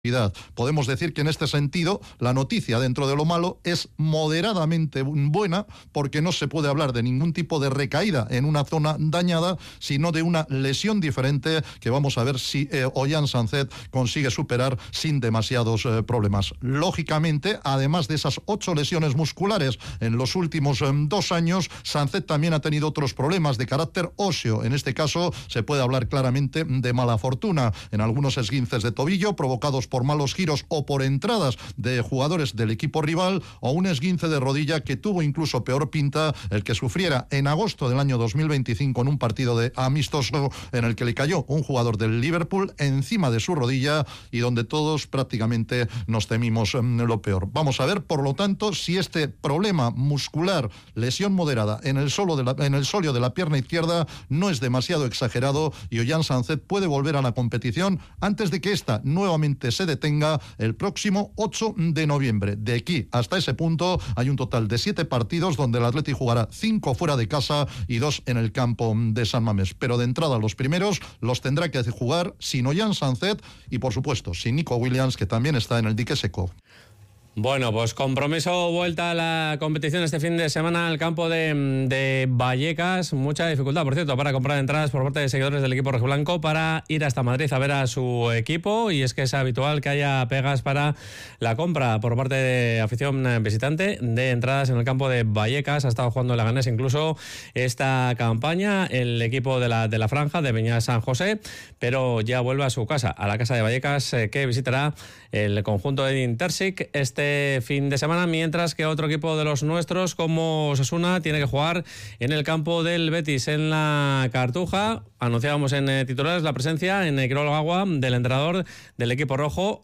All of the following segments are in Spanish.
Podemos decir que en este sentido la noticia, dentro de lo malo, es moderadamente buena, porque no se puede hablar de ningún tipo de recaída en una zona dañada, sino de una lesión diferente que vamos a ver si Ollán Sáncet consigue superar sin demasiados problemas. Lógicamente, además de esas 8 lesiones musculares en los últimos 2 años, Sáncet también ha tenido otros problemas de carácter óseo. En este caso se puede hablar claramente de mala fortuna en algunos esguinces de tobillo provocados por malos giros o por entradas de jugadores del equipo rival, o un esguince de rodilla que tuvo incluso peor pinta el que sufriera en agosto del año 2025 en un partido de amistoso en el que le cayó un jugador del Liverpool encima de su rodilla y donde todos prácticamente nos temimos lo peor. Vamos a ver, por lo tanto, si este problema muscular, lesión moderada en el sóleo de la pierna izquierda, no es demasiado exagerado y Ollán Sáncet puede volver a la competición antes de que esta nuevamente se detenga el próximo 8 de noviembre. De aquí hasta ese punto hay un total de 7 partidos donde el Atleti jugará 5 fuera de casa y 2 en el campo de San Mamés. Pero de entrada los primeros los tendrá que jugar sin Ollán Sáncet y, por supuesto, sin Nico Williams, que también está en el dique seco. Bueno, pues compromiso, vuelta a la competición este fin de semana al campo de Vallecas. Mucha dificultad, por cierto, para comprar entradas por parte de seguidores del equipo rojiblanco para ir hasta Madrid a ver a su equipo, y es que es habitual que haya pegas para la compra por parte de afición visitante de entradas en el campo de Vallecas. Ha estado jugando el Leganés incluso esta campaña el equipo de la franja de Beñat San José, pero ya vuelve a su casa, a la casa de Vallecas, que visitará el conjunto de Intersic este fin de semana, mientras que otro equipo de los nuestros, como Osasuna, tiene que jugar en el campo del Betis en la Cartuja. Anunciábamos en titulares la presencia en Quirol Agua del entrenador del equipo rojo,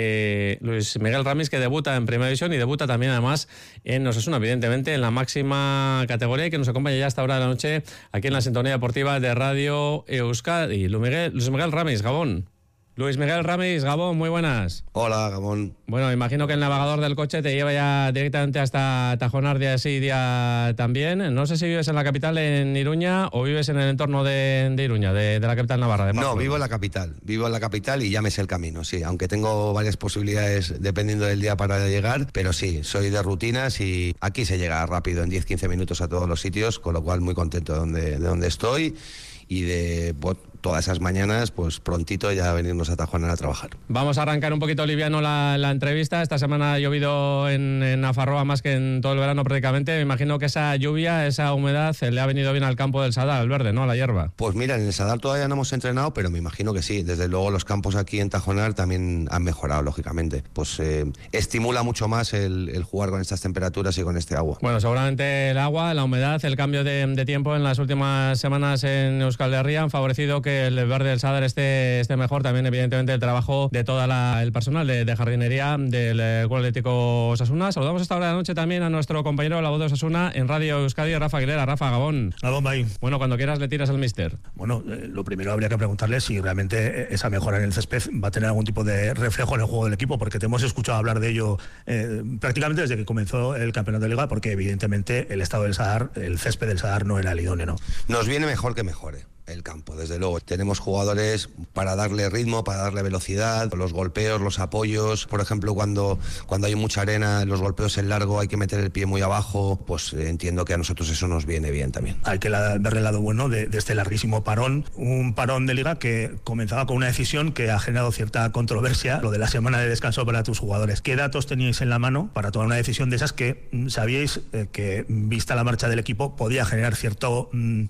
Luis Miguel Ramis, que debuta en Primera División y debuta también además en Osasuna, evidentemente en la máxima categoría, y que nos acompaña ya a esta hora de la noche aquí en la sintonía deportiva de Radio Euskadi. Luis Miguel Ramis, Gabón. Luis Miguel Ramis, Gabón, muy buenas. Hola, Gabón. Bueno, imagino que el navegador del coche te lleva ya directamente hasta Tajonar día sí, día también. No sé si vives en la capital, en Iruña, o vives en el entorno de Iruña, de la capital navarra. No, vivo en la capital y ya me sé el camino, sí, aunque tengo varias posibilidades dependiendo del día para llegar, pero sí, soy de rutinas y aquí se llega rápido, en 10-15 minutos a todos los sitios, con lo cual muy contento de donde estoy y de todas esas mañanas, pues prontito ya venirnos a Tajonar a trabajar. Vamos a arrancar un poquito liviano la entrevista. Esta semana ha llovido en Nafarroa más que en todo el verano prácticamente. Me imagino que esa lluvia, esa humedad le ha venido bien al campo del Sadar, al verde, ¿no? A la hierba. Pues mira, en el Sadar todavía no hemos entrenado, pero me imagino que sí. Desde luego los campos aquí en Tajonar también han mejorado, lógicamente. Pues estimula mucho más el jugar con estas temperaturas y con este agua. Bueno, seguramente el agua, la humedad, el cambio de tiempo en las últimas semanas en Euskal Herria han favorecido que el verde del Sadar esté mejor. También, evidentemente, el trabajo de todo el personal de jardinería del Club Atlético Osasuna. Saludamos esta hora de la noche también a nuestro compañero de la voz de Osasuna en Radio Euskadi, Rafa Aguilera. Rafa, Gabón. Gabón, bye. Bueno, cuando quieras le tiras al míster. Bueno, lo primero habría que preguntarle si realmente esa mejora en el césped va a tener algún tipo de reflejo en el juego del equipo, porque te hemos escuchado hablar de ello prácticamente desde que comenzó el campeonato de liga, porque evidentemente el estado del Sadar, el césped del Sadar no era el idóneo, ¿no? Nos viene mejor que mejore el campo, desde luego. Tenemos jugadores para darle ritmo, para darle velocidad, los golpeos, los apoyos. Por ejemplo, cuando hay mucha arena, los golpeos en largo, hay que meter el pie muy abajo, pues entiendo que a nosotros eso nos viene bien también. Hay que ver el lado bueno de este larguísimo parón, un parón de liga que comenzaba con una decisión que ha generado cierta controversia, lo de la semana de descanso para tus jugadores. ¿Qué datos teníais en la mano para tomar una decisión de esas que sabíais que, vista la marcha del equipo, podía generar cierto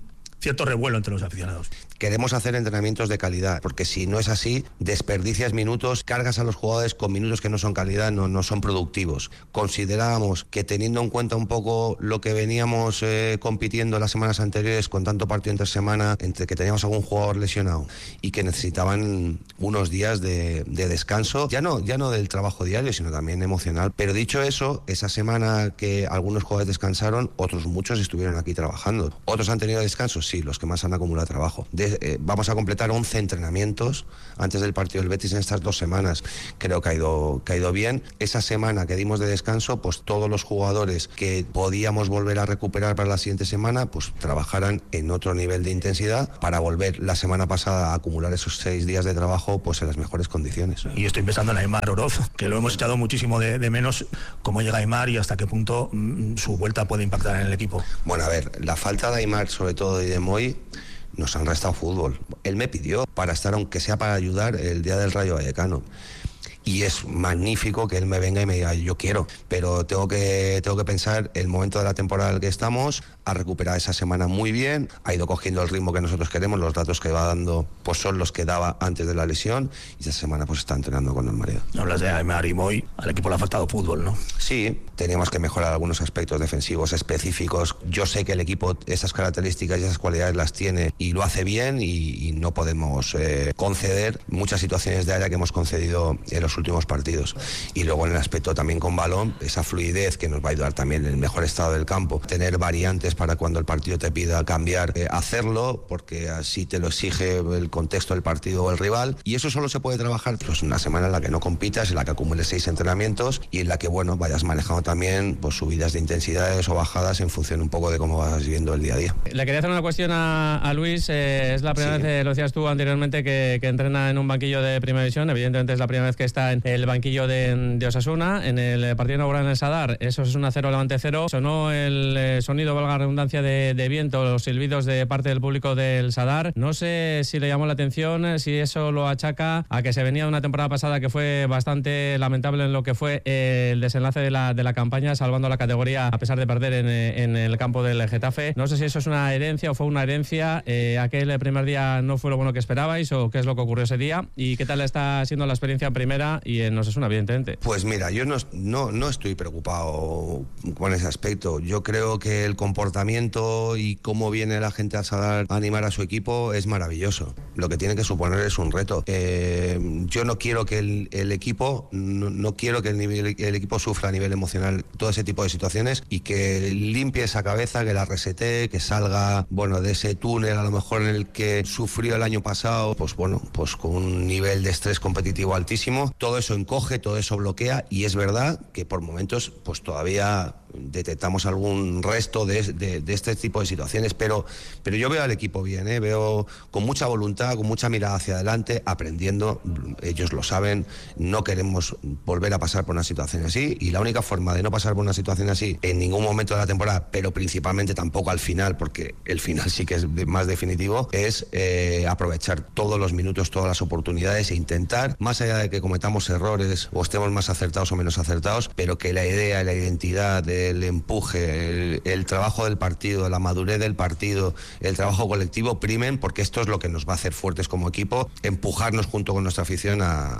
revuelo entre los aficionados? Queremos hacer entrenamientos de calidad, porque si no es así, desperdicias minutos, cargas a los jugadores con minutos que no son calidad, no son productivos. Considerábamos que, teniendo en cuenta un poco lo que veníamos compitiendo las semanas anteriores, con tanto partido entre semana, entre que teníamos algún jugador lesionado y que necesitaban unos días de descanso, ya no del trabajo diario, sino también emocional. Pero dicho eso, esa semana que algunos jugadores descansaron, otros muchos estuvieron aquí trabajando. Otros han tenido descansos, sí, los que más han acumulado trabajo. De vamos a completar 11 entrenamientos antes del partido del Betis en estas 2 semanas. Creo que ha ido bien. Esa semana que dimos de descanso, pues todos los jugadores que podíamos volver a recuperar para la siguiente semana, pues trabajarán en otro nivel de intensidad para volver la semana pasada a acumular esos 6 días de trabajo pues en las mejores condiciones. Y estoy pensando en Aimar Oroz, que lo hemos echado muchísimo de menos. ¿Cómo llega Aimar y hasta qué punto su vuelta puede impactar en el equipo? Bueno, a ver, la falta de Aimar, sobre todo, y de Moy, nos han restado fútbol. Él me pidió para estar, aunque sea para ayudar, el día del Rayo Vallecano. Y es magnífico que él me venga y me diga, yo quiero, pero tengo que pensar el momento de la temporada en el que estamos. Ha recuperado esa semana muy bien, ha ido cogiendo el ritmo que nosotros queremos, los datos que va dando pues son los que daba antes de la lesión, y esa semana pues está entrenando con normalidad. Hablas de Aimar y Moy, al equipo le ha faltado fútbol, ¿no? Sí, teníamos que mejorar algunos aspectos defensivos específicos. Yo sé que el equipo esas características y esas cualidades las tiene y lo hace bien, y no podemos conceder muchas situaciones de área que hemos concedido en los últimos partidos. Y luego en el aspecto también con balón, esa fluidez que nos va a ayudar también en el mejor estado del campo, tener variantes para cuando el partido te pida cambiar, hacerlo, porque así te lo exige el contexto del partido o el rival, y eso solo se puede trabajar pues una semana en la que no compitas, en la que acumules 6 entrenamientos y en la que bueno vayas manejando también pues subidas de intensidades o bajadas en función un poco de cómo vas viviendo el día a día. Le quería hacer una cuestión a Luis. Es la primera vez, lo decías tú anteriormente, que entrena en un banquillo de Primera División. Evidentemente es la primera vez que está en el banquillo de Osasuna. En el partido inaugural en el Sadar, eso es 1-0 Levante 0. Sonó el sonido, valga la redundancia, de viento, los silbidos de parte del público del Sadar. No sé si le llamó la atención, si eso lo achaca a que se venía de una temporada pasada que fue bastante lamentable en lo que fue el desenlace de la campaña, salvando la categoría a pesar de perder en el campo del Getafe. No sé si eso es una herencia o fue una herencia. Aquel primer día no fue lo bueno que esperabais, o qué es lo que ocurrió ese día, y qué tal está siendo la experiencia en primera y en Osasuna, evidentemente. Pues mira, yo no estoy preocupado con ese aspecto. Yo creo que el comportamiento y cómo viene la gente a Sadar a animar a su equipo es maravilloso. Lo que tiene que suponer es un reto. Yo no quiero que el equipo, no quiero que el equipo sufra a nivel emocional todo ese tipo de situaciones, y que limpie esa cabeza, que la resete, que salga de ese túnel a lo mejor en el que sufrió el año pasado, pues con un nivel de estrés competitivo altísimo. Todo eso encoge, todo eso bloquea, y es verdad que por momentos pues todavía detectamos algún resto de este tipo de situaciones, pero yo veo al equipo bien, veo con mucha voluntad, con mucha mirada hacia adelante, aprendiendo. Ellos lo saben, no queremos volver a pasar por una situación así, y la única forma de no pasar por una situación así en ningún momento de la temporada, pero principalmente tampoco al final, porque el final sí que es más definitivo, es aprovechar todos los minutos, todas las oportunidades, e intentar, más allá de que cometamos errores o estemos más acertados o menos acertados, pero que la idea, la identidad, el empuje, el trabajo del partido, la madurez del partido, el trabajo colectivo primen, porque esto es lo que nos va a hacer fuertes como equipo, empujarnos junto con nuestra afición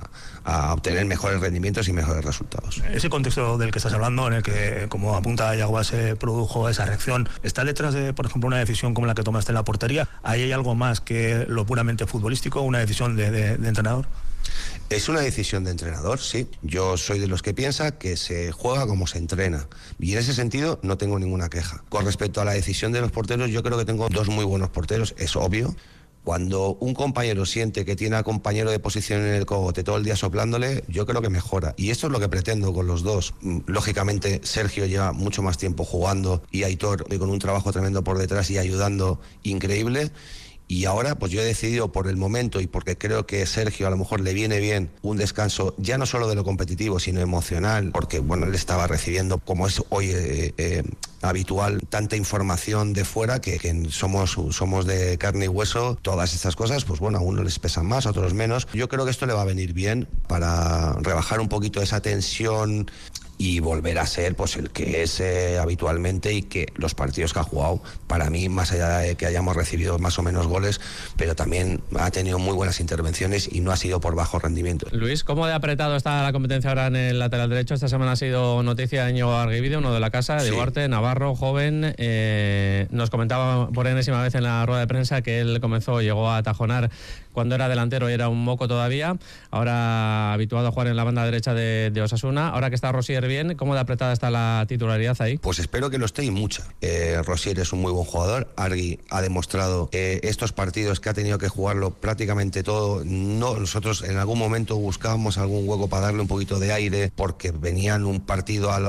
a obtener mejores rendimientos y mejores resultados. Ese contexto del que estás hablando, en el que, como apunta Yaguas, se produjo esa reacción, ¿está detrás de, por ejemplo, una decisión como la que tomaste en la portería? ¿Ahí hay algo más que lo puramente futbolístico, una decisión de entrenador? Es una decisión de entrenador, sí. Yo soy de los que piensa que se juega como se entrena, y en ese sentido no tengo ninguna queja. Con respecto a la decisión de los porteros, yo creo que tengo 2 muy buenos porteros, es obvio. Cuando un compañero siente que tiene a compañero de posición en el cogote todo el día soplándole, yo creo que mejora. Y esto es lo que pretendo con los dos. Lógicamente, Sergio lleva mucho más tiempo jugando, y Aitor con un trabajo tremendo por detrás y ayudando increíble. Y ahora pues yo he decidido, por el momento, y porque creo que Sergio a lo mejor le viene bien un descanso, ya no solo de lo competitivo, sino emocional, porque él estaba recibiendo, como es hoy habitual, tanta información de fuera que somos de carne y hueso. Todas estas cosas, pues a unos les pesan más, a otros menos. Yo creo que esto le va a venir bien para rebajar un poquito esa tensión y volver a ser pues el que es habitualmente, y que los partidos que ha jugado, para mí, más allá de que hayamos recibido más o menos goles, pero también ha tenido muy buenas intervenciones y no ha sido por bajo rendimiento. Luis, ¿cómo de apretado está la competencia ahora en el lateral derecho? Esta semana ha sido noticia Íñigo Arguibide, uno de la casa, de Duarte, navarro, joven. Nos comentaba por enésima vez en la rueda de prensa que él llegó a atajonar cuando era delantero y era un moco todavía, ahora habituado a jugar en la banda derecha de Osasuna. Ahora que está Rosier bien, ¿cómo de apretada está la titularidad ahí? Pues espero que lo esté y mucha. Rosier es un muy buen jugador. Argui ha demostrado estos partidos que ha tenido que jugarlo prácticamente todo. No, nosotros en algún momento buscábamos algún hueco para darle un poquito de aire, porque venían un partido a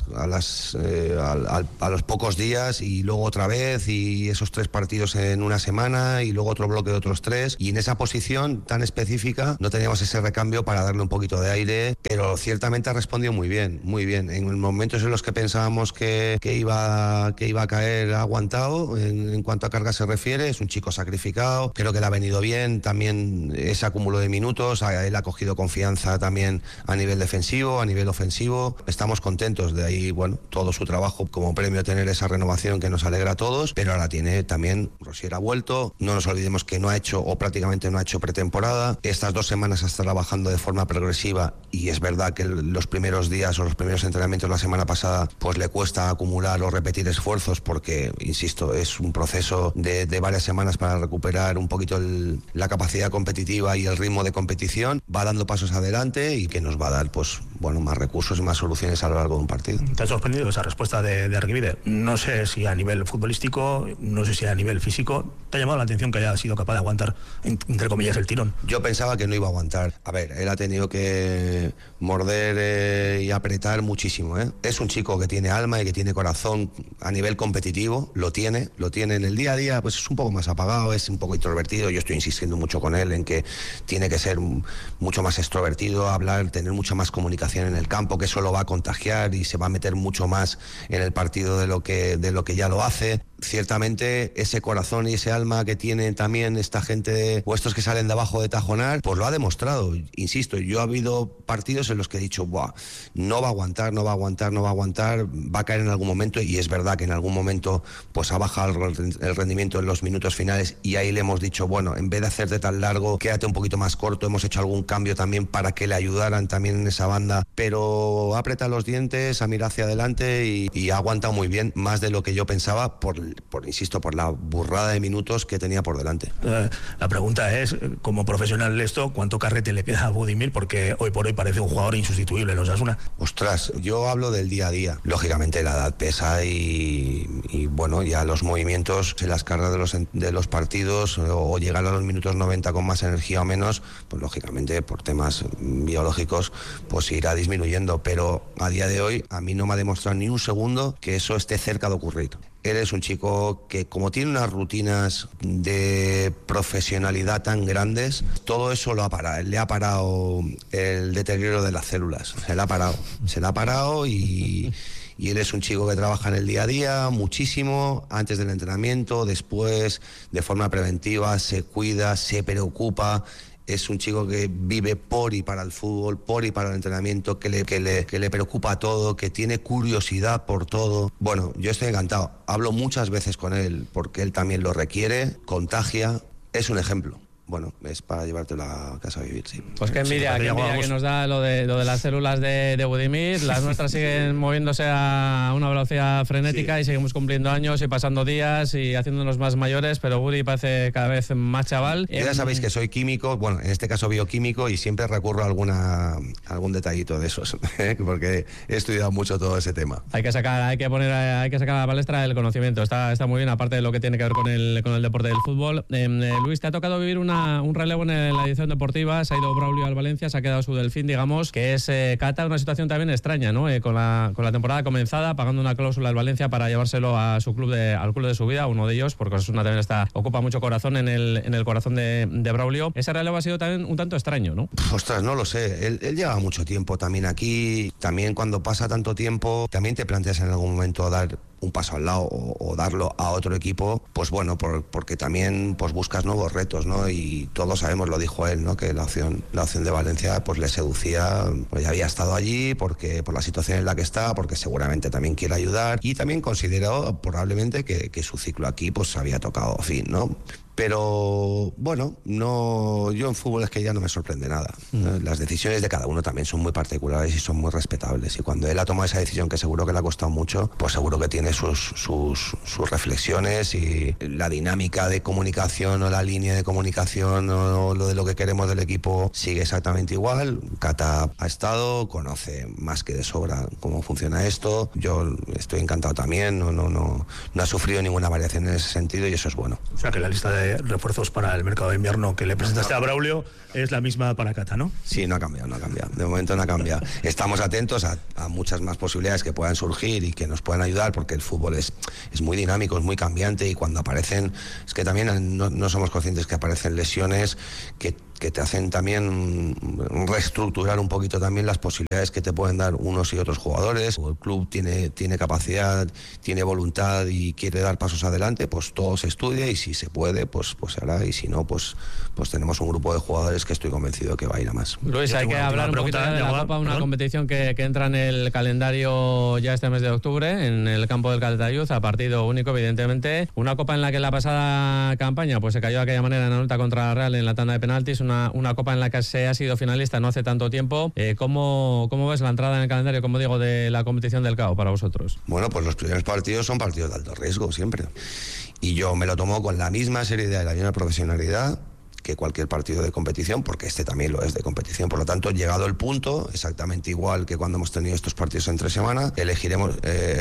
los pocos días y luego otra vez, y esos 3 partidos en una semana y luego otro bloque de otros 3, y en esa posición tan específica no teníamos ese recambio para darle un poquito de aire, pero ciertamente ha respondido muy bien, muy bien. En momentos en los que pensábamos que iba a caer, ha aguantado. En cuanto a carga se refiere, es un chico sacrificado, creo que le ha venido bien también ese acúmulo de minutos. Él ha cogido confianza también a nivel defensivo, a nivel ofensivo. Estamos contentos de ahí, bueno, todo su trabajo como premio, tener esa renovación que nos alegra a todos, pero ahora tiene también, Rosier ha vuelto, no nos olvidemos que no ha hecho, o prácticamente no ha hecho pretemporada. Estas 2 semanas está trabajando de forma progresiva, y es verdad que los primeros días o los primeros entrenamientos la semana pasada pues le cuesta acumular o repetir esfuerzos, porque, insisto, es un proceso de varias semanas para recuperar un poquito la capacidad competitiva y el ritmo de competición. Va dando pasos adelante y que nos va a dar, pues bueno, más recursos y más soluciones a lo largo de un partido. ¿Te ha sorprendido esa respuesta de Argivide? No sé si a nivel futbolístico, no sé si a nivel físico, ¿te ha llamado la atención que haya sido capaz de aguantar, entre comillas, el tirón? Yo pensaba que no iba a aguantar. A ver, él ha tenido que morder y apretar muchísimo, ¿eh? Es un chico que tiene alma y que tiene corazón a nivel competitivo, lo tiene en el día a día, pues es un poco más apagado, es un poco introvertido. Yo estoy insistiendo mucho con él en que tiene que ser mucho más extrovertido, hablar, tener mucha más comunicación en el campo, que eso lo va a contagiar y se va a meter mucho más en el partido de lo que ya lo hace. Ciertamente ese corazón y ese alma que tiene también esta gente, o estos que salen de abajo de Tajonar, pues lo ha demostrado. Insisto, yo ha habido partidos en los que he dicho, buah, no va a aguantar, va a caer en algún momento, y es verdad que en algún momento pues ha bajado el rendimiento en los minutos finales, y ahí le hemos dicho, bueno, en vez de hacerte tan largo, quédate un poquito más corto. Hemos hecho algún cambio también para que le ayudaran también en esa banda, pero ha apretado los dientes, ha mirado hacia adelante y ha aguantado muy bien, más de lo que yo pensaba, insisto, por la burrada de minutos que tenía por delante. La pregunta es, como profesional esto, ¿cuánto carrete le queda a Budimir? Porque hoy por hoy parece un jugador insustituible en Osasuna. Ostras, yo hablo del día a día. Lógicamente la edad pesa y bueno, ya los movimientos en las cargas de los partidos, o llegar a los minutos 90 con más energía o menos, pues lógicamente por temas biológicos pues irá disminuyendo, pero a día de hoy a mí no me ha demostrado ni un segundo que eso esté cerca de ocurrir. Él es un chico que, como tiene unas rutinas de profesionalidad tan grandes, todo eso le ha parado el deterioro de las células. Se le ha parado y él es un chico que trabaja en el día a día muchísimo, antes del entrenamiento, después, de forma preventiva, se cuida, se preocupa. Es un chico que vive por y para el fútbol, por y para el entrenamiento, que le preocupa todo, que tiene curiosidad por todo. Bueno, yo estoy encantado. Hablo muchas veces con él porque él también lo requiere, contagia. Es un ejemplo. Bueno, es para llevártelo a casa a vivir, sí. Pues qué envidia, que nos da lo de las células de Budimir. Las nuestras siguen moviéndose a una velocidad frenética, sí, y seguimos cumpliendo años y pasando días y haciéndonos más mayores, pero Budi parece cada vez más chaval. Ya sabéis que soy químico, bueno, en este caso bioquímico, y siempre recurro a algún detallito de esos, porque he estudiado mucho todo ese tema. Hay que sacar a la palestra el conocimiento. Está muy bien, aparte de lo que tiene que ver con el deporte del fútbol. Luis, te ha tocado vivir un relevo en la edición deportiva. Se ha ido Braulio al Valencia, se ha quedado su Delfín, digamos, que es Cata, una situación también extraña, ¿no? Con la temporada comenzada, pagando una cláusula al Valencia para llevárselo a su club al club de su vida, uno de ellos, porque Osasuna también ocupa mucho corazón en el corazón de Braulio. Ese relevo ha sido también un tanto extraño, ¿no? Ostras, no lo sé. Él lleva mucho tiempo también aquí. También cuando pasa tanto tiempo, también te planteas en algún momento dar un paso al lado o darlo a otro equipo, pues bueno, porque también pues buscas nuevos retos, ¿no? Y todos sabemos, lo dijo él, ¿no? Que la opción de Valencia pues le seducía, pues ya había estado allí porque por la situación en la que está, porque seguramente también quiere ayudar, y también consideró probablemente que su ciclo aquí pues había tocado fin, ¿no? Pero bueno, yo en fútbol es que ya no me sorprende nada. Las decisiones de cada uno también son muy particulares y son muy respetables, y cuando él ha tomado esa decisión, que seguro que le ha costado mucho, pues seguro que tiene sus reflexiones, y la dinámica de comunicación o la línea de comunicación o lo de lo que queremos del equipo sigue exactamente igual. Cata ha estado, conoce más que de sobra cómo funciona esto. Yo estoy encantado también, no ha sufrido ninguna variación en ese sentido, y eso es bueno. O sea que la lista de refuerzos para el mercado de invierno que le presentaste a Braulio es la misma para Cata, ¿no? Sí, no ha cambiado. De momento no ha cambiado. Estamos atentos a muchas más posibilidades que puedan surgir y que nos puedan ayudar, porque el fútbol es muy dinámico, es muy cambiante, y cuando aparecen, es que también no somos conscientes que aparecen lesiones que te hacen también reestructurar un poquito también las posibilidades que te pueden dar unos y otros jugadores. O el club tiene capacidad, tiene voluntad y quiere dar pasos adelante, pues todo se estudia, y si se puede, pues se hará, y si no, pues tenemos un grupo de jugadores que estoy convencido que va a ir a más. Luis, hay que hablar un poquito de la Copa, una competición que entra en el calendario ya este mes de octubre, en el campo del Calatayud, a partido único, evidentemente. Una Copa en la que la pasada campaña pues se cayó de aquella manera en la lucha contra la Real en la tanda de penaltis, una Copa en la que se ha sido finalista no hace tanto tiempo. ¿Cómo ves la entrada en el calendario, como digo, de la competición del CAO para vosotros? Bueno, pues los primeros partidos son partidos de alto riesgo siempre, y yo me lo tomo con la misma seriedad y la misma profesionalidad que cualquier partido de competición, porque este también lo es de competición. Por lo tanto, llegado el punto, exactamente igual que cuando hemos tenido estos partidos entre semana, elegiremos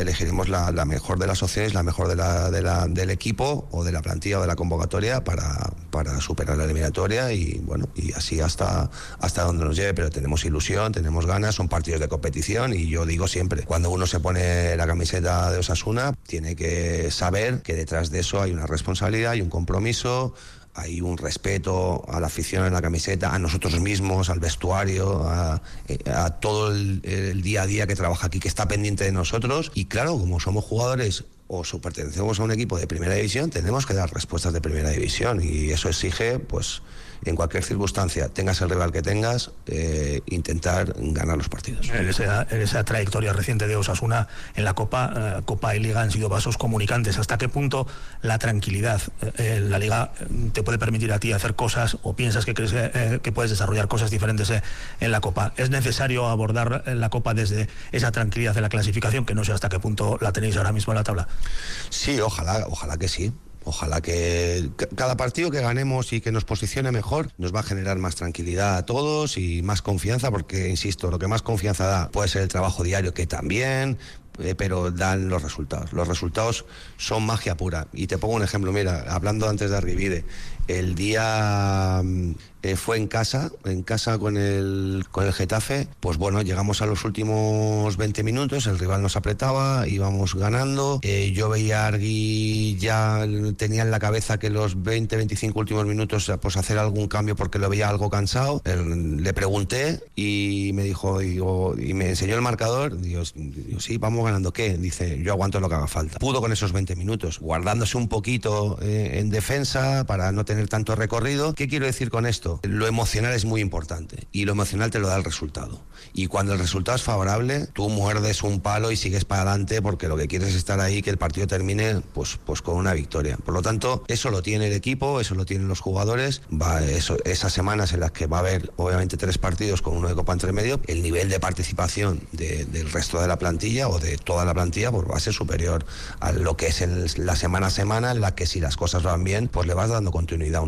la mejor de las opciones, la mejor del equipo o de la plantilla o de la convocatoria para superar la eliminatoria, y bueno, y así hasta donde nos lleve. Pero tenemos ilusión, tenemos ganas, son partidos de competición, y yo digo siempre, cuando uno se pone la camiseta de Osasuna, tiene que saber que detrás de eso hay una responsabilidad, hay un compromiso, hay un respeto a la afición en la camiseta, a nosotros mismos, al vestuario, a todo el día a día que trabaja aquí, que está pendiente de nosotros. Y claro, como somos jugadores o pertenecemos a un equipo de primera división, tenemos que dar respuestas de primera división, y eso exige, pues, en cualquier circunstancia, tengas el rival que tengas, intentar ganar los partidos. En esa trayectoria reciente de Osasuna en la Copa y Liga han sido vasos comunicantes. ¿Hasta qué punto la tranquilidad en la Liga te puede permitir a ti hacer cosas, o piensas que crees que puedes desarrollar cosas diferentes en la Copa? ¿Es necesario abordar la Copa desde esa tranquilidad de la clasificación, que no sé hasta qué punto la tenéis ahora mismo en la tabla? Sí, ojalá que sí. Ojalá que cada partido que ganemos y que nos posicione mejor nos va a generar más tranquilidad a todos y más confianza, porque, insisto, lo que más confianza da puede ser el trabajo diario, que también, pero dan los resultados. Los resultados son magia pura. Y te pongo un ejemplo, mira, hablando antes de Arribide, el día fue en casa con el Getafe. Pues bueno, llegamos a los últimos 20 minutos, el rival nos apretaba, íbamos ganando. Yo veía a Argui, ya tenía en la cabeza que los 20-25 últimos minutos pues hacer algún cambio, porque lo veía algo cansado. Le pregunté y me dijo, y me enseñó el marcador. Digo, sí, vamos ganando. ¿Qué? Dice, yo aguanto lo que haga falta. Pudo con esos 20 minutos, guardándose un poquito en defensa para no tener tanto recorrido. ¿Qué quiero decir con esto? Lo emocional es muy importante, y lo emocional te lo da el resultado. Y cuando el resultado es favorable, tú muerdes un palo y sigues para adelante, porque lo que quieres es estar ahí, que el partido termine pues con una victoria. Por lo tanto, eso lo tiene el equipo, eso lo tienen los jugadores. Esas semanas en las que va a haber obviamente 3 partidos con uno de Copa entre medio, el nivel de participación del resto de la plantilla, o de toda la plantilla, pues va a ser superior a lo que es la semana a semana, en la que, si las cosas van bien, pues le vas dando continuidad a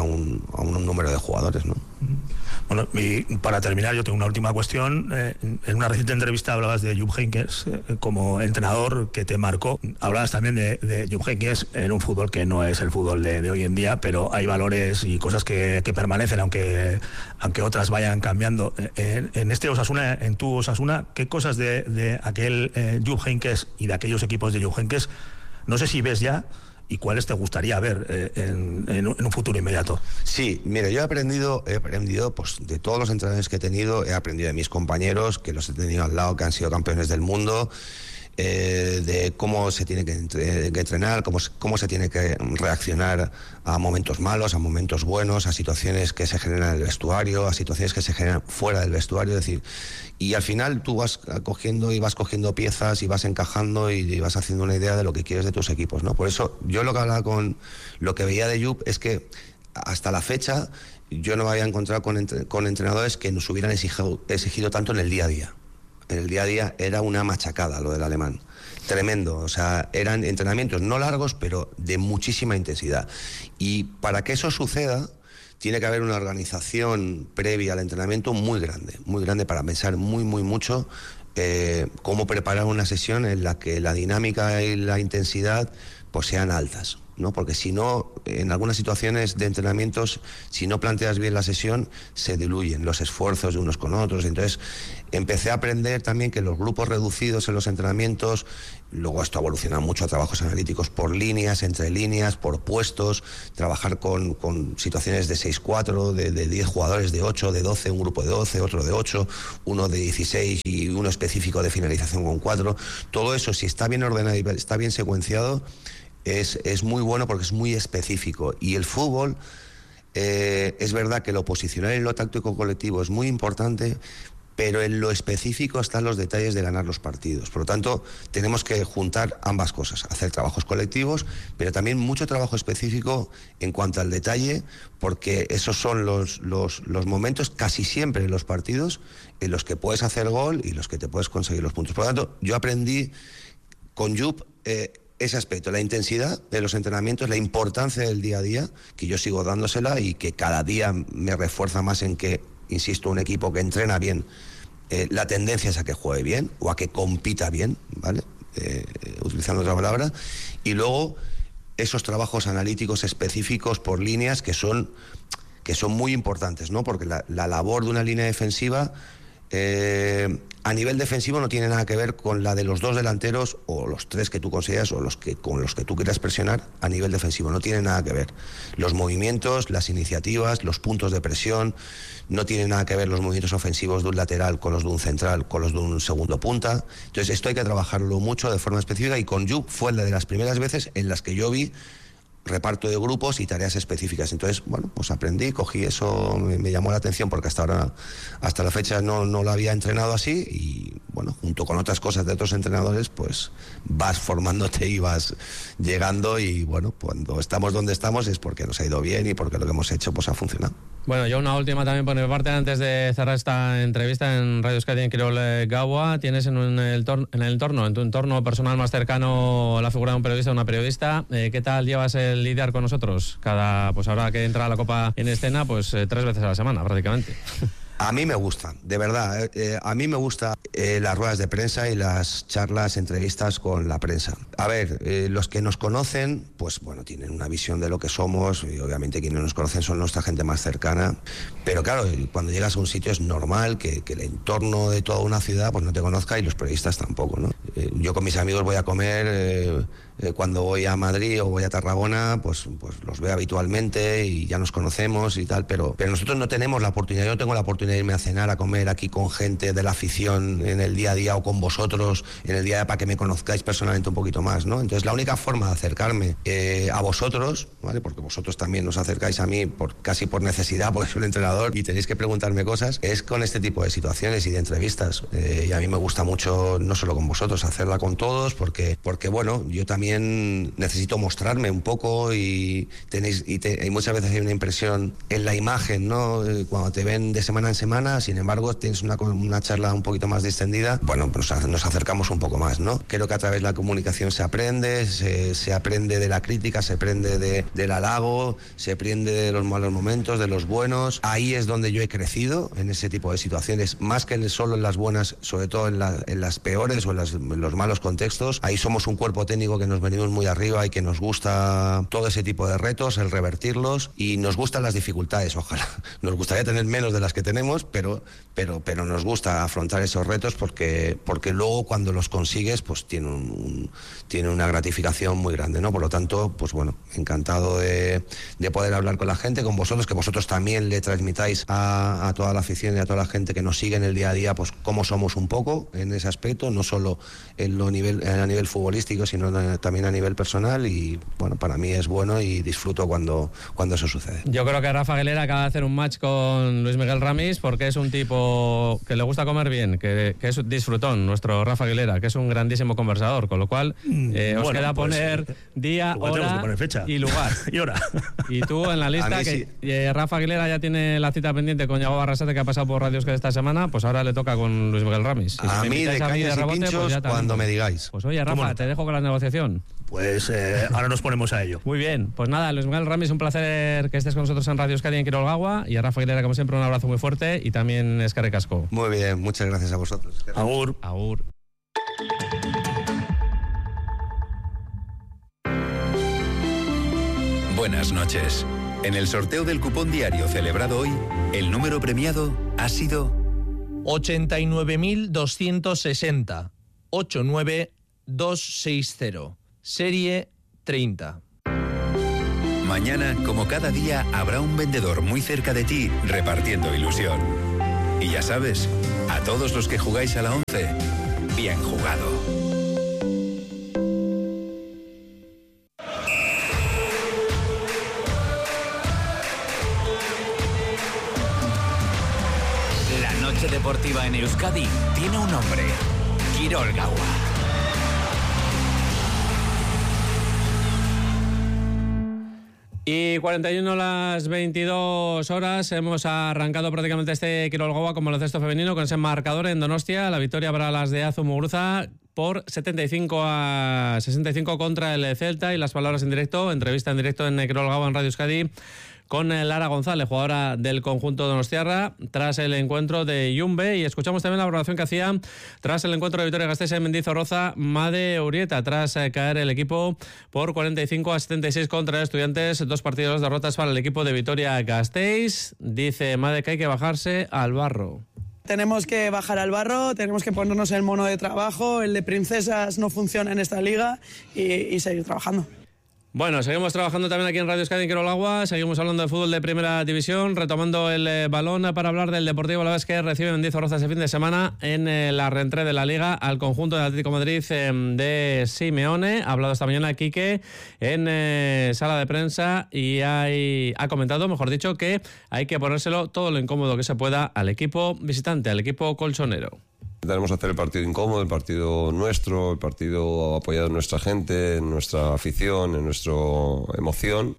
un número de jugadores, ¿no? Bueno, y para terminar, yo tengo una última cuestión. En una reciente entrevista hablabas de Jupp Heynckes como entrenador que te marcó. Hablabas también de Jupp Heynckes en un fútbol que no es el fútbol de hoy en día, pero hay valores y cosas que permanecen, aunque otras vayan cambiando. En este Osasuna, en tu Osasuna, ¿qué cosas de aquel Jupp Heynckes y de aquellos equipos de Jupp Heynckes no sé si ves ya, y cuáles te gustaría ver en un futuro inmediato? Sí, mira, yo he aprendido pues de todos los entrenadores que he tenido, he aprendido de mis compañeros, que los he tenido al lado, que han sido campeones del mundo. de cómo se tiene que entrenar, cómo se tiene que reaccionar a momentos malos, a momentos buenos, a situaciones que se generan en el vestuario, a situaciones que se generan fuera del vestuario, es decir, y al final tú vas cogiendo piezas y vas encajando y vas haciendo una idea de lo que quieres de tus equipos, ¿no? Por eso yo lo que hablaba con lo que veía de Jupp es que hasta la fecha yo no me había encontrado con entrenadores que nos hubieran exigido tanto en el día a día. En el día a día era una machacada lo del alemán. Tremendo, o sea, eran entrenamientos no largos, pero de muchísima intensidad. Y para que eso suceda, tiene que haber una organización previa al entrenamiento muy grande para pensar mucho cómo preparar una sesión en la que la dinámica y la intensidad pues sean altas, ¿no? Porque si no, en algunas situaciones de entrenamientos, si no planteas bien la sesión, se diluyen los esfuerzos de unos con otros. Entonces empecé a aprender también que los grupos reducidos en los entrenamientos, luego esto ha evolucionado mucho a trabajos analíticos por líneas, entre líneas, por puestos, trabajar con situaciones de 6-4, de 10 jugadores, de 8, de 12, un grupo de 12, otro de 8, uno de 16 y uno específico de finalización con 4. Todo eso, si está bien ordenado y está bien secuenciado, es muy bueno porque es muy específico. Y el fútbol, es verdad que lo posicional y lo táctico colectivo es muy importante, pero en lo específico están los detalles de ganar los partidos. Por lo tanto, tenemos que juntar ambas cosas, hacer trabajos colectivos, pero también mucho trabajo específico en cuanto al detalle, porque esos son los momentos casi siempre en los partidos en los que puedes hacer gol y los que te puedes conseguir los puntos. Por lo tanto, yo aprendí con Jupp ese aspecto, la intensidad de los entrenamientos, la importancia del día a día, que yo sigo dándosela y que cada día me refuerza más en que, insisto, un equipo que entrena bien, la tendencia es a que juegue bien o a que compita bien, ¿vale? Utilizando otra palabra. Y luego esos trabajos analíticos específicos por líneas que son muy importantes, ¿no? Porque la labor de una línea defensiva a nivel defensivo no tiene nada que ver con la de los dos delanteros o los tres que tú consideras o con los que tú quieras presionar. A nivel defensivo no tiene nada que ver los movimientos, las iniciativas, los puntos de presión, no tienen nada que ver los movimientos ofensivos de un lateral con los de un central, con los de un segundo punta. Entonces esto hay que trabajarlo mucho de forma específica, y con Jupp fue de las primeras veces en las que yo vi reparto de grupos y tareas específicas. Entonces, bueno, pues aprendí, cogí eso, me llamó la atención porque hasta la fecha no lo había entrenado así, y bueno, junto con otras cosas de otros entrenadores, pues vas formándote y vas llegando, y bueno, cuando estamos donde estamos es porque nos ha ido bien y porque lo que hemos hecho pues ha funcionado. Bueno, yo una última también por mi parte antes de cerrar esta entrevista en Radio Euskadi en Quirol Gaua. ¿Tienes en tu entorno personal más cercano la figura de un periodista o una periodista? ¿Qué tal llevas el lidiar con nosotros? Pues ahora que entra la Copa en escena, pues 3 veces a la semana prácticamente. A mí me gusta, de verdad, a mí me gusta las ruedas de prensa y las charlas, entrevistas con la prensa. A ver, los que nos conocen, pues bueno, tienen una visión de lo que somos, y obviamente quienes nos conocen son nuestra gente más cercana, pero claro, cuando llegas a un sitio es normal que el entorno de toda una ciudad pues no te conozca, y los periodistas tampoco, ¿no? Yo con mis amigos voy a comer, cuando voy a Madrid o voy a Tarragona, pues los veo habitualmente y ya nos conocemos y tal, pero nosotros no tenemos la oportunidad, yo no tengo la oportunidad de irme a cenar, a comer aquí con gente de la afición en el día a día, o con vosotros en el día a día, para que me conozcáis personalmente un poquito más, ¿no? Entonces la única forma de acercarme a vosotros, ¿vale? Porque vosotros también os acercáis a mí casi por necesidad, porque soy un entrenador y tenéis que preguntarme cosas, es con este tipo de situaciones y de entrevistas. Y a mí me gusta mucho, no solo con vosotros, hacerla con todos, porque bueno, yo también necesito mostrarme un poco, y muchas veces hay una impresión en la imagen, ¿no? Cuando te ven de semana en semana, sin embargo tienes una charla un poquito más distendida, bueno, pues nos acercamos un poco más, ¿no? Creo que a través de la comunicación se aprende, se aprende de la crítica, se aprende del halago, se aprende de los malos momentos, de los buenos. Ahí es donde yo he crecido, en ese tipo de situaciones, más que solo en las buenas, sobre todo en las peores o en los malos contextos. Ahí somos un cuerpo técnico que nos venimos muy arriba y que nos gusta todo ese tipo de retos, el revertirlos, y nos gustan las dificultades, ojalá. Nos gustaría tener menos de las que tenemos, pero nos gusta afrontar esos retos porque luego cuando los consigues pues tiene una gratificación muy grande, ¿no? Por lo tanto, pues bueno, encantado de poder hablar con la gente, con vosotros, que vosotros también le transmitáis a toda la afición y a toda la gente que nos sigue en el día a día, pues cómo somos un poco en ese aspecto, no solo a nivel futbolístico, sino también a nivel personal, y bueno, para mí es bueno y disfruto cuando eso sucede. Yo creo que Rafa Aguilera acaba de hacer un match con Luis Miguel Ramis, porque es un tipo que le gusta comer bien, que es disfrutón, nuestro Rafa Aguilera, que es un grandísimo conversador, con lo cual os queda poner día, hora poner fecha y lugar. Y hora. Y tú en la lista, que Rafa Aguilera ya tiene la cita pendiente con Yago Barrasate, que ha pasado por Radio Euskadi esta semana, pues ahora le toca con Luis Miguel Ramis. A mí de cañas y pinchos, pues cuando me digáis. Pues oye, Rafa, te dejo con la negociación. Pues ahora nos ponemos a ello. Muy bien, pues nada, Luis Miguel Ramis, un placer que estés con nosotros en Radio Euskadi en Quiroga, y a Rafa Aguilera, como siempre, un abrazo muy fuerte, y también eskerrik asko. Muy bien, muchas gracias a vosotros. Agur. Agur. Buenas noches. En el sorteo del cupón diario celebrado hoy, el número premiado ha sido 89.260 89260, serie 30. Mañana, como cada día, habrá un vendedor muy cerca de ti repartiendo ilusión. Y ya sabes, a todos los que jugáis a la 11, bien jugado. La noche deportiva en Euskadi tiene un nombre: Kirol Gaua. Y 41 las 22 horas, hemos arrancado prácticamente este Kirol Gaua como baloncesto femenino con ese marcador en Donostia, la victoria para las de Azu Muguruza por 75-65 contra el Celta, y las palabras en directo, entrevista en directo en Kirol Gaua en Radio Euskadi con Lara González, jugadora del conjunto donostiarra, tras el encuentro de Yumbe, y escuchamos también la valoración que hacía tras el encuentro de Vitoria-Gasteiz en Mendizorroza, Made Urieta, tras caer el equipo por 45-76 contra Estudiantes, 2 partidos, derrotas para el equipo de Vitoria-Gasteiz. Dice Made que hay que bajarse al barro. Tenemos que bajar al barro, tenemos que ponernos el mono de trabajo, el de princesas no funciona en esta liga, y seguir trabajando. Bueno, seguimos trabajando también aquí en Radio Euskadi en Kirol Gaua, seguimos hablando de fútbol de primera división, retomando el balón para hablar del Deportivo Alavés, que recibe Mendizorroza este fin de semana en la reentrée de la Liga al conjunto del Atlético de Madrid de Simeone. Ha hablado esta mañana Quique en sala de prensa y ha comentado, mejor dicho, que hay que ponérselo todo lo incómodo que se pueda al equipo visitante, al equipo colchonero. Intentaremos hacer el partido incómodo, el partido nuestro, el partido apoyado en nuestra gente, en nuestra afición, en nuestra emoción.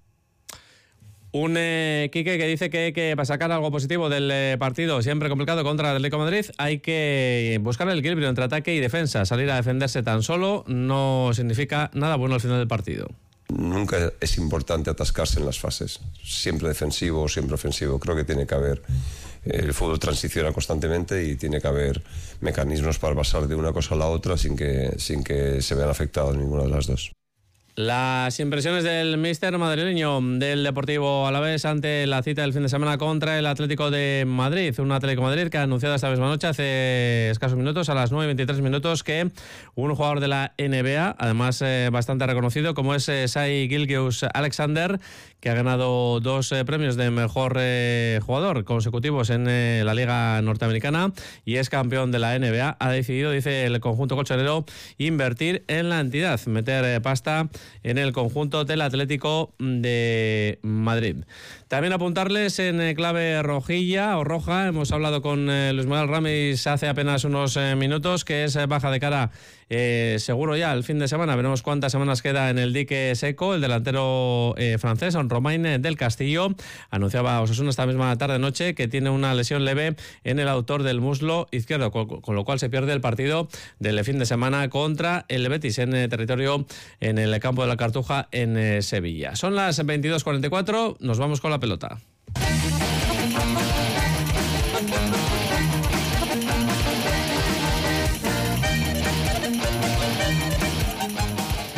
Un Quique que dice que para sacar algo positivo del partido siempre complicado contra el Atlético de Madrid hay que buscar el equilibrio entre ataque y defensa. Salir a defenderse tan solo no significa nada bueno al final del partido. Nunca es importante atascarse en las fases, siempre defensivo o siempre ofensivo. Creo que tiene que haber, el fútbol transiciona constantemente y tiene que haber mecanismos para pasar de una cosa a la otra sin que se vean afectados ninguna de las dos. Las impresiones del míster madrileño del Deportivo Alavés ante la cita del fin de semana contra el Atlético de Madrid. Un Atlético de Madrid que ha anunciado esta misma noche, hace escasos minutos, a las 9:23 minutos, que un jugador de la NBA, además bastante reconocido, como es Shai Gilgeous-Alexander, que ha ganado 2 premios de mejor jugador consecutivos en la Liga Norteamericana y es campeón de la NBA, ha decidido, dice el conjunto colchonero, invertir en la entidad, meter pasta en el conjunto del Atlético de Madrid. También apuntarles en clave rojilla o roja, hemos hablado con Luis Miguel Ramis hace apenas unos minutos, que es baja de cara seguro ya el fin de semana. Veremos cuántas semanas queda en el dique seco. El delantero francés, Romain del Castillo, anunciaba a Osasuna esta misma tarde-noche que tiene una lesión leve en el aductor del muslo izquierdo, con lo cual se pierde el partido del fin de semana contra el Betis en territorio, en el campo de la Cartuja en Sevilla. Son las 22:44, nos vamos con la pelota.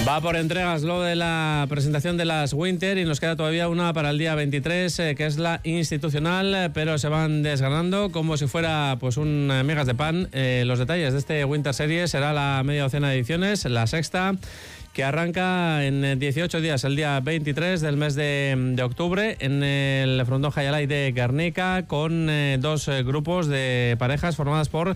Va por entregas lo de la presentación de las Winter y nos queda todavía una para el día 23, que es la institucional, pero se van desgranando como si fuera pues un migas de pan. Los detalles de este Winter Series: será la media docena de ediciones, la sexta, que arranca en 18 días, el día 23 del mes de octubre, en el frontón Jayalay de Guernica, con dos grupos de parejas formadas por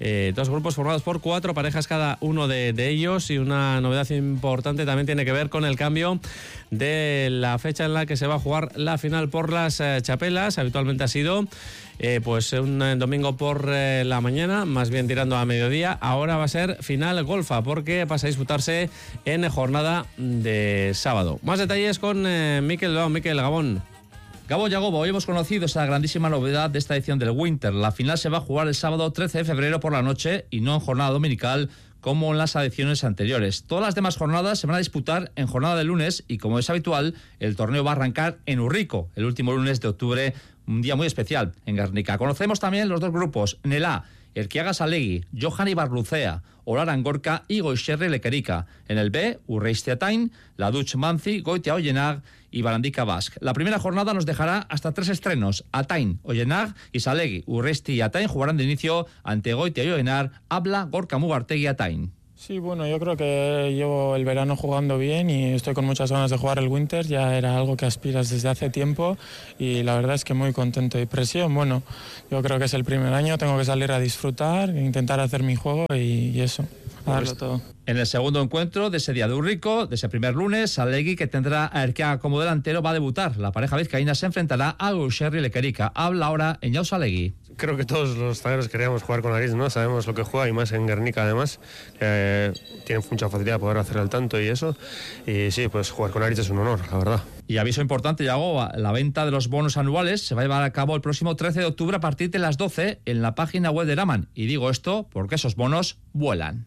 4 parejas cada uno de ellos. Y una novedad importante también tiene que ver con el cambio de la fecha en la que se va a jugar la final por las chapelas. Habitualmente ha sido pues un domingo por la mañana, más bien tirando a mediodía. Ahora va a ser final golfa, porque pasa a disputarse en jornada de sábado. Más detalles con Mikel León. Mikel, Gabón. Gabo Yagobo, hoy hemos conocido esa grandísima novedad de esta edición del Winter. La final se va a jugar el sábado 13 de febrero por la noche y no en jornada dominical como en las ediciones anteriores. Todas las demás jornadas se van a disputar en jornada de lunes y, como es habitual, el torneo va a arrancar en Urrico el último lunes de octubre, un día muy especial en Guernica. Conocemos también los dos grupos. En el A, Erquiaga Salegui, Johan Ibarlucea, Olaran Gorka y Goixerri Lequerica. En el B, Urreistiatain, Laduch Manzi, Goitia Ollenag y Barandica Basc. La primera jornada nos dejará hasta 3 estrenos. Atain, Ollenag y Salegui, Urreisti y Atain jugarán de inicio ante Goitia y Ollenag, Abla, Gorka Mugartegui y Atain. Sí, bueno, yo creo que llevo el verano jugando bien y estoy con muchas ganas de jugar el Winter. Ya era algo que aspiras desde hace tiempo y la verdad es que muy contento. Y presión, bueno, yo creo que es el primer año, tengo que salir a disfrutar, intentar hacer mi juego y eso, a darlo todo. En el segundo encuentro de ese día de Urrico, de ese primer lunes, Salegui, que tendrá a Erquiaga como delantero, va a debutar. La pareja vizcaína se enfrentará a Goixerri Lequerica. Habla ahora Eñau Salegui. Creo que todos los zagueros queríamos jugar con Aris, ¿no? Sabemos lo que juega, y más en Guernica además. Tienen mucha facilidad de poder hacer el tanto y eso. Y sí, pues jugar con Aris es un honor, la verdad. Y aviso importante, Yago, la venta de los bonos anuales se va a llevar a cabo el próximo 13 de octubre a partir de las 12 en la página web de Eraman. Y digo esto porque esos bonos vuelan.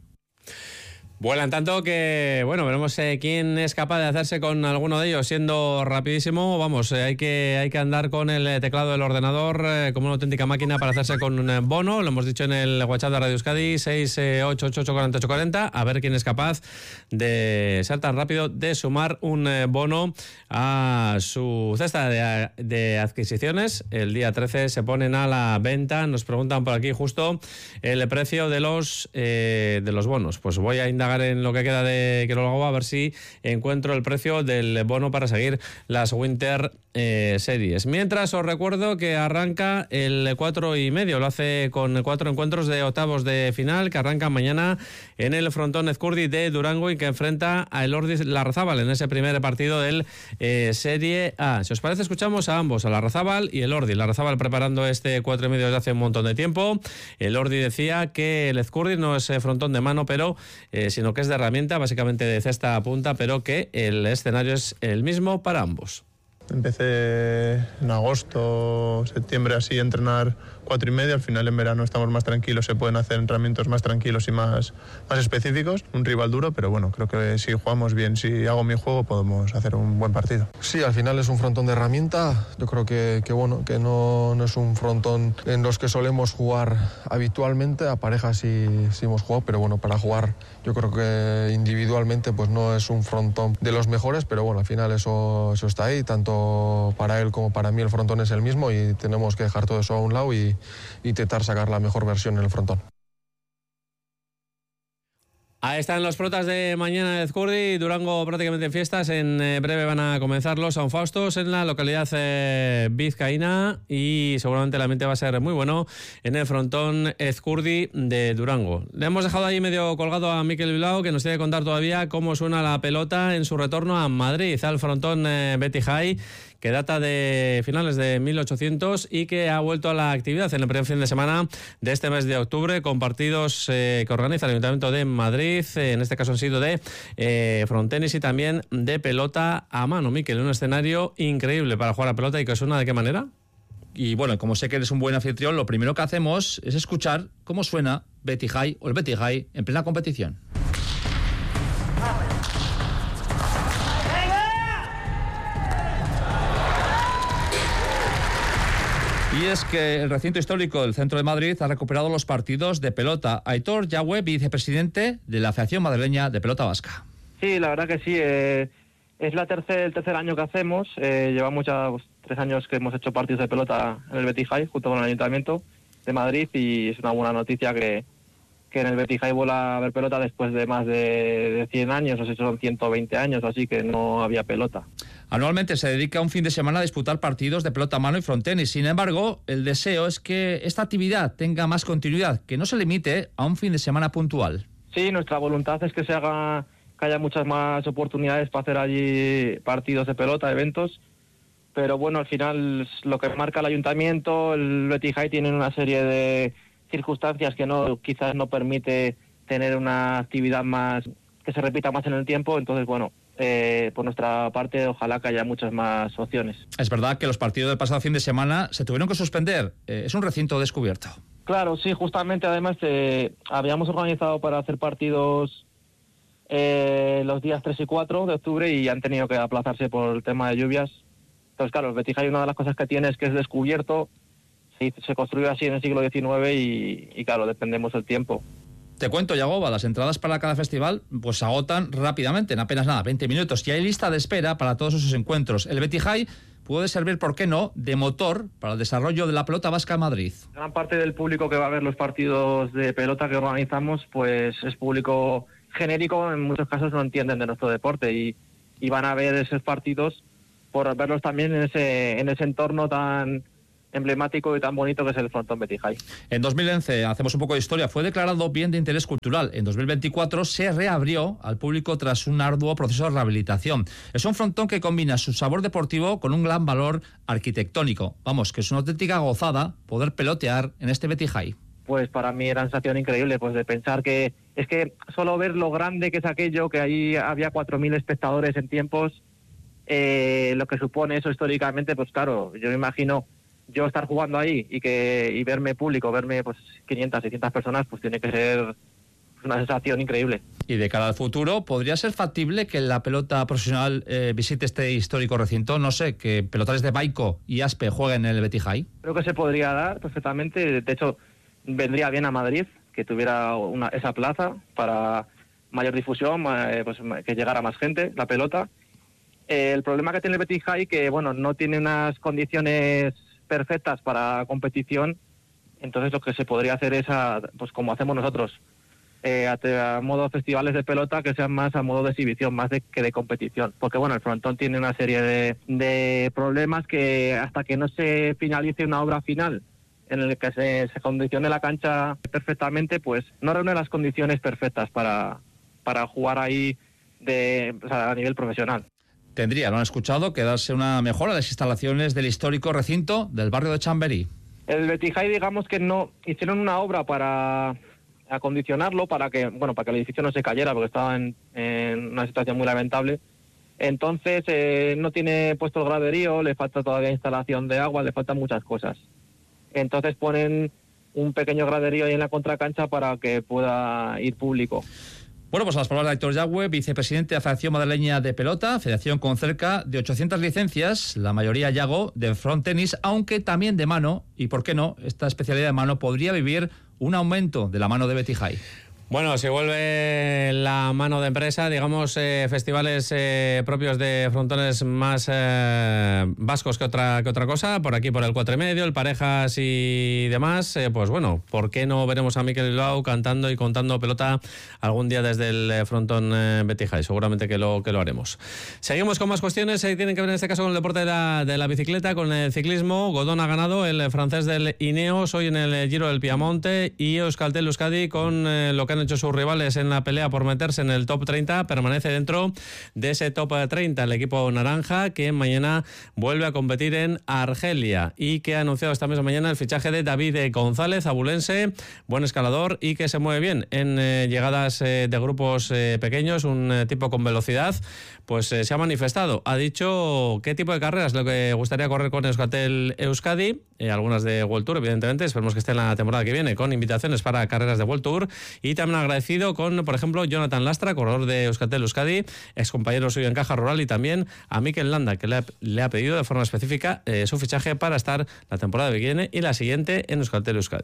Vuelan tanto que, bueno, veremos quién es capaz de hacerse con alguno de ellos siendo rapidísimo. Vamos, hay que andar con el teclado del ordenador como una auténtica máquina para hacerse con un bono. Lo hemos dicho en el WhatsApp de Radio Euskadi, 688484840. A ver quién es capaz de ser tan rápido de sumar un bono a su cesta de adquisiciones. El día 13 se ponen a la venta. Nos preguntan por aquí justo el precio de los bonos. Pues voy a indagar en lo que queda de que lo hago, a ver si encuentro el precio del bono para seguir las Winter Series. Mientras, os recuerdo que arranca el 4:30, lo hace con 4 encuentros de octavos de final que arrancan mañana en el frontón Ezcurdi de Durango y que enfrenta a Elordi Larrazábal en ese primer partido del Serie A. Si os parece, escuchamos a ambos, a Larrazábal y Elordi. Larrazábal preparando este 4:30 desde hace un montón de tiempo. Elordi decía que el Ezcurdi no es frontón de mano, pero sino que es de herramienta, básicamente de cesta a punta, pero que el escenario es el mismo para ambos. Empecé en agosto, septiembre así a entrenar 4:30, al final en verano estamos más tranquilos, se pueden hacer entrenamientos más tranquilos y más específicos, un rival duro, pero bueno, creo que si jugamos bien, si hago mi juego, podemos hacer un buen partido. Sí, al final es un frontón de herramienta, yo creo que bueno, que no es un frontón en los que solemos jugar habitualmente, a parejas sí hemos jugado, pero bueno, para jugar yo creo que individualmente pues no es un frontón de los mejores, pero bueno, al final eso está ahí, tanto para él como para mí el frontón es el mismo y tenemos que dejar todo eso a un lado y intentar sacar la mejor versión en el frontón. Ahí están los protas de mañana de Ezcurdi, Durango prácticamente en fiestas. En breve van a comenzar los San Faustos en la localidad vizcaína y seguramente el ambiente va a ser muy bueno en el frontón Ezcurdi de Durango. Le hemos dejado ahí medio colgado a Mikel Bilbao, que nos tiene que contar todavía cómo suena la pelota en su retorno a Madrid, al frontón Betty High, que data de finales de 1800 y que ha vuelto a la actividad en el primer fin de semana de este mes de octubre con partidos que organiza el Ayuntamiento de Madrid. En este caso han sido de frontenis y también de pelota a mano. Mikel, un escenario increíble para jugar a pelota. ¿Y que suena de qué manera? Y bueno, como sé que eres un buen anfitrión, lo primero que hacemos es escuchar cómo suena Betty High o el Betty High en plena competición. Y es que el recinto histórico del centro de Madrid ha recuperado los partidos de pelota. Aitor Yagüe, vicepresidente de la Asociación Madrileña de Pelota Vasca. Sí, la verdad que sí. Es el tercer año que hacemos. Llevamos ya 3 años que hemos hecho partidos de pelota en el Betis High, junto con el Ayuntamiento de Madrid, y es una buena noticia que en el Betis High vuelva a haber pelota después de más de 100 años, no sé si son 120 años, así que no había pelota. Anualmente se dedica un fin de semana a disputar partidos de pelota a mano y frontenis. Sin embargo, el deseo es que esta actividad tenga más continuidad, que no se limite a un fin de semana puntual. Sí, nuestra voluntad es que haya muchas más oportunidades para hacer allí partidos de pelota, eventos, pero bueno, al final lo que marca el Ayuntamiento, el Betis High, tienen una serie de circunstancias que quizás no permite tener una actividad más que se repita más en el tiempo. Entonces, bueno, por nuestra parte, ojalá que haya muchas más opciones. Es verdad que los partidos del pasado fin de semana se tuvieron que suspender. Es un recinto descubierto. Claro, sí, justamente además habíamos organizado para hacer partidos los días 3 y 4 de octubre y han tenido que aplazarse por el tema de lluvias. Entonces, claro, el Betis High, una de las cosas que tiene es que es descubierto. Se construyó así en el siglo XIX y claro, dependemos del tiempo. Te cuento, Yagoba, las entradas para cada festival pues se agotan rápidamente, en apenas 20 minutos. Y hay lista de espera para todos esos encuentros. El Betis High puede servir, ¿por qué no?, de motor para el desarrollo de la pelota vasca en Madrid. Gran parte del público que va a ver los partidos de pelota que organizamos pues es público genérico, en muchos casos no entienden de nuestro deporte y van a ver esos partidos por verlos también en ese entorno tan emblemático y tan bonito que es el frontón Betis High. En 2011, hacemos un poco de historia, fue declarado bien de interés cultural. En 2024 se reabrió al público tras un arduo proceso de rehabilitación. Es un frontón que combina su sabor deportivo con un gran valor arquitectónico. Vamos, que es una auténtica gozada poder pelotear en este Betis High. Pues para mí era una sensación increíble, pues de pensar que es que solo ver lo grande que es aquello, que ahí había 4.000 espectadores en tiempos, lo que supone eso históricamente, pues claro, yo me imagino yo estar jugando ahí y verme público, verme pues 500, 600 personas, pues tiene que ser una sensación increíble. Y de cara al futuro, ¿podría ser factible que la pelota profesional visite este histórico recinto? No sé, que pelotales de Baico y Aspe jueguen en el Betis High. Creo que se podría dar perfectamente. De hecho, vendría bien a Madrid que tuviera esa plaza para mayor difusión, pues que llegara más gente, la pelota. El problema que tiene el Betis High, que bueno, no tiene unas condiciones perfectas para competición, entonces lo que se podría hacer es pues como hacemos nosotros, a modo festivales de pelota que sean más a modo de exhibición, más que de competición, porque bueno, el frontón tiene una serie de problemas que hasta que no se finalice una obra final en el que se condicione la cancha perfectamente, pues no reúne las condiciones perfectas para jugar ahí a nivel profesional. Tendría, lo han escuchado, que darse una mejora a las instalaciones del histórico recinto del barrio de Chamberí. El Betis High, digamos que no hicieron una obra para acondicionarlo, para que el edificio no se cayera, porque estaba en una situación muy lamentable. Entonces no tiene puesto el graderío, le falta todavía instalación de agua, le faltan muchas cosas. Entonces ponen un pequeño graderío ahí en la contracancha para que pueda ir público. Bueno, pues a las palabras de Héctor Yagüe, vicepresidente de la Federación Madrileña de Pelota, federación con cerca de 800 licencias, la mayoría, Yago, de front tenis, aunque también de mano, y por qué no, esta especialidad de mano podría vivir un aumento de la mano de Betis High. Bueno, si vuelve la mano de empresa, digamos, festivales propios de frontones más vascos que otra cosa, por aquí por el 4,5, el Parejas y demás, pues bueno, ¿por qué no veremos a Mikel Bilbao cantando y contando pelota algún día desde el frontón Betis High? Seguramente que lo haremos. Seguimos con más cuestiones, tienen que ver en este caso con el deporte de la bicicleta, con el ciclismo. Godón ha ganado, el francés del Ineos, hoy en el Giro del Piamonte, y Euskaltel Euskadi, con lo que han hecho sus rivales en la pelea por meterse en el top 30, permanece dentro de ese top 30 el equipo naranja, que mañana vuelve a competir en Argelia y que ha anunciado esta misma mañana el fichaje de David González, abulense, buen escalador y que se mueve bien en llegadas de grupos pequeños, un tipo con velocidad. Pues se ha manifestado, ha dicho qué tipo de carreras lo que gustaría correr con Euskaltel Euskadi, algunas de World Tour, evidentemente, esperemos que esté en la temporada que viene, con invitaciones para carreras de World Tour, y también agradecido con, por ejemplo, Jonathan Lastra, corredor de Euskaltel Euskadi, excompañero suyo en Caja Rural, y también a Mikel Landa, que le ha pedido de forma específica su fichaje para estar la temporada que viene y la siguiente en Euskaltel Euskadi.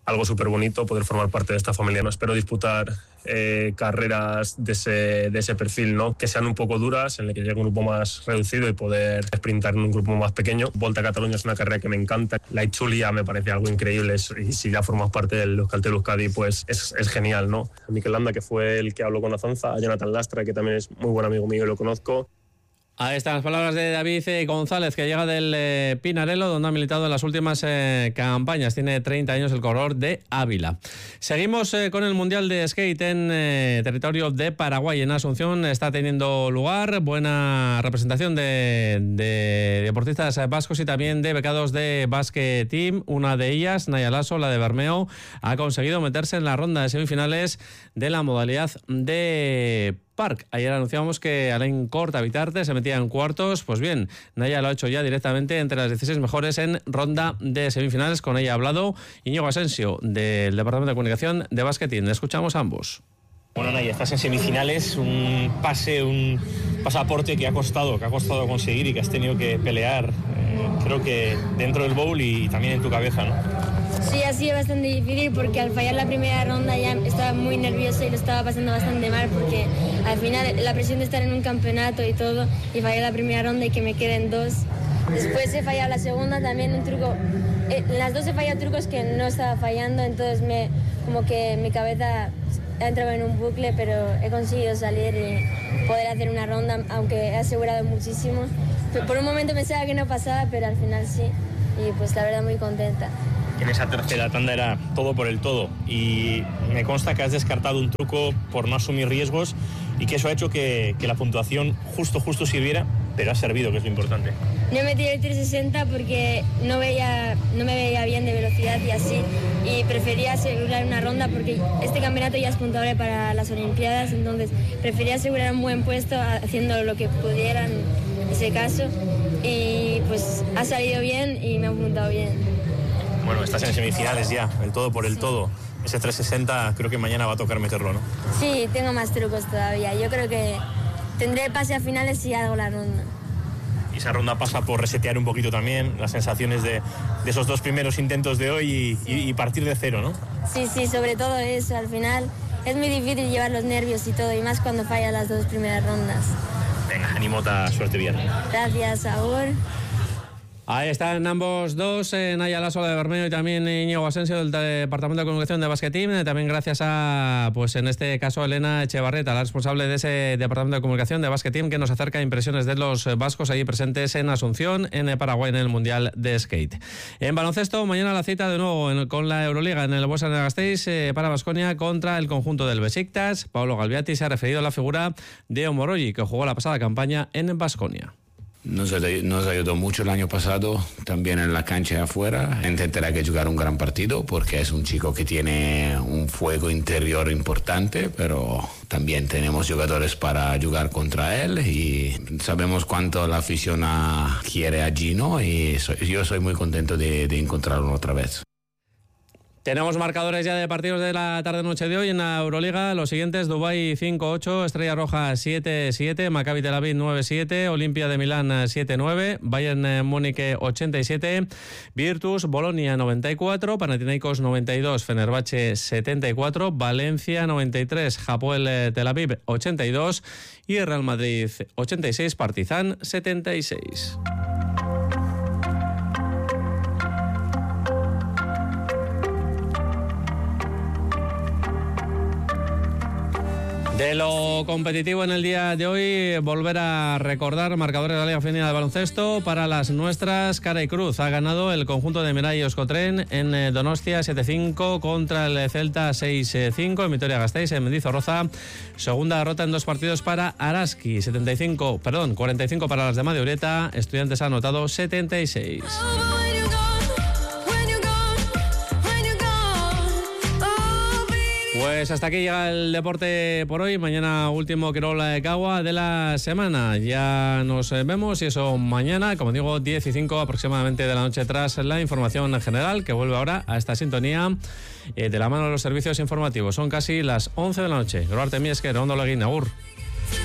algo súper bonito poder formar parte de esta familia. No espero disputar carreras de ese perfil, ¿no? Que sean un poco duras, en el que llegue un grupo más reducido y poder sprintar en un grupo más pequeño. Volta a Catalunya es una carrera que me encanta. La Itzulia me parece algo increíble y si ya formas parte del Euskaltel Euskadi, pues es genial, ¿no? A Mikel Landa, que fue el que habló con Azanza, a Jonathan Lastra, que también es muy buen amigo mío y lo conozco. Ahí están las palabras de David González, que llega del Pinarello, donde ha militado en las últimas campañas. Tiene 30 años, el corredor de Ávila. Seguimos con el Mundial de Skate en territorio de Paraguay. En Asunción está teniendo lugar buena representación de deportistas vascos y también de becados de Basket Team. Una de ellas, Naya Lasso, la de Bermeo, ha conseguido meterse en la ronda de semifinales de la modalidad de Park. Ayer anunciamos que Alain Corta Vitarte se metía en cuartos. Pues bien, Naya lo ha hecho ya directamente entre las 16 mejores en ronda de semifinales. Con ella ha hablado Íñigo Asensio, del Departamento de Comunicación de Basketín. Le escuchamos a ambos. Bueno, Naya, estás en semifinales, un pasaporte que ha costado conseguir y que has tenido que pelear, creo que dentro del bowl y también en tu cabeza, ¿no? Sí, ha sido bastante difícil porque al fallar la primera ronda ya estaba muy nerviosa y lo estaba pasando bastante mal porque al final la presión de estar en un campeonato y todo, y fallar la primera ronda y que me queden dos. Después he fallado la segunda, también un truco. En las dos he fallado trucos que no estaba fallando, entonces como que mi cabeza ha entrado en un bucle, pero he conseguido salir y poder hacer una ronda, aunque he asegurado muchísimo. Por un momento pensaba que no pasaba, pero al final sí, y pues la verdad muy contenta. En esa tercera tanda era todo por el todo y me consta que has descartado un truco por no asumir riesgos y que eso ha hecho que la puntuación justo sirviera, pero ha servido, que es lo importante. No he metido el 360 porque no me veía bien de velocidad y así, y prefería asegurar una ronda porque este campeonato ya es puntuable para las Olimpiadas, entonces prefería asegurar un buen puesto haciendo lo que pudiera en ese caso, y pues ha salido bien y me ha apuntado bien. Bueno, estás en semifinales ya, el todo por el todo. Ese 360 creo que mañana va a tocar meterlo, ¿no? Sí, tengo más trucos todavía. Yo creo que tendré pase a finales si hago la ronda. Y esa ronda pasa por resetear un poquito también las sensaciones de esos dos primeros intentos de hoy y partir de cero, ¿no? Sí, sobre todo eso. Al final es muy difícil llevar los nervios y todo, y más cuando fallan las dos primeras rondas. Venga, animota, suerte bien. Gracias, Agur. Ahí están ambos dos, Naya Lasso de Bermeo y también Íñigo Asensio del Departamento de Comunicación de Basket Team. También gracias a, pues en este caso, Elena Echevarreta, la responsable de ese Departamento de Comunicación de Basket Team, que nos acerca impresiones de los vascos allí presentes en Asunción, en Paraguay, en el Mundial de Skate. En baloncesto, mañana la cita de nuevo con la Euroliga en el Buesa Gasteiz para Baskonia contra el conjunto del Besiktas. Pablo Galviati se ha referido a la figura de Omoroyi, que jugó la pasada campaña en Baskonia. Nos ayudó mucho el año pasado, también en la cancha de afuera. Intentará que jugar un gran partido porque es un chico que tiene un fuego interior importante, pero también tenemos jugadores para jugar contra él y sabemos cuánto la afición quiere a Gino, y yo soy muy contento de encontrarlo otra vez. Tenemos marcadores ya de partidos de la tarde-noche de hoy en la Euroliga. Los siguientes: Dubái 5-8, Estrella Roja 7-7, Maccabi Tel Aviv 9-7, Olimpia de Milán 7-9, Bayern Múnich 87, Virtus Bolonia 94, Panathinaikos 92, Fenerbahce 74, Valencia 93, Hapoel Tel Aviv 82 y Real Madrid 86, Partizan 76. De lo competitivo en el día de hoy, volver a recordar marcadores de la Liga Femenina de Baloncesto para las nuestras. Cara y Cruz ha ganado el conjunto de Mirai Euskotren en Donostia 7-5 contra el Celta 6-5 en Vitoria-Gasteiz, en Mendizorroza. Segunda derrota en dos partidos para Araski, 45 para las de Madureta. Estudiantes ha anotado 76. Pues hasta aquí llega el deporte por hoy. Mañana último Quirol Cagua de la semana. Ya nos vemos, y eso mañana, como digo, 10:05 aproximadamente de la noche, tras la información general, que vuelve ahora a esta sintonía de la mano de los servicios informativos. Son casi las 11 de la noche. Groarte Miesker, Ondo Leguín, Agur.